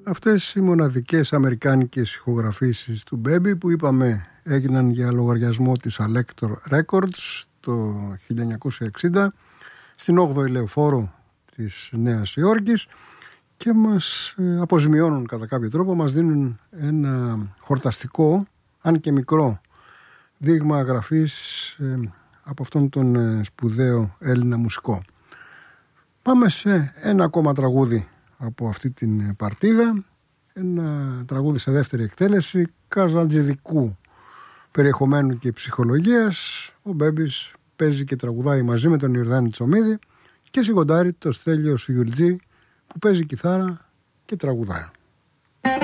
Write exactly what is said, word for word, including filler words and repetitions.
Αυτές οι μοναδικές αμερικάνικες ηχογραφήσεις του Baby που είπαμε έγιναν για λογαριασμό της Alector Records το χίλια εννιακόσια εξήντα στην όγδοη λεωφόρο της Νέας Υόρκης και μας αποζημιώνουν κατά κάποιο τρόπο, μας δίνουν ένα χορταστικό, αν και μικρό, δείγμα γραφής από αυτόν τον σπουδαίο Έλληνα μουσικό. Πάμε σε ένα ακόμα τραγούδι από αυτή την παρτίδα, ένα τραγούδι σε δεύτερη εκτέλεση καζαντζηδικού περιεχομένου και ψυχολογίας. Ο Μπέμπης παίζει και τραγουδάει μαζί με τον Ιορδάνη Τσομίδη και σιγοντάρει το Στέλιο Σιουλτζή που παίζει κιθάρα και τραγουδάει.